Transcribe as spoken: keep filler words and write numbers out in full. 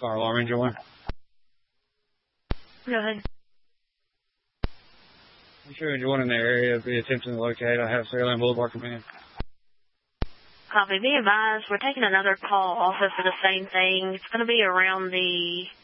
Fire alarm engine one. Go ahead. I'm sure engine one in the area be attempting to locate. I have Saraland Boulevard command. Copy. Be advised, we're taking another call also for the same thing. It's going to be around the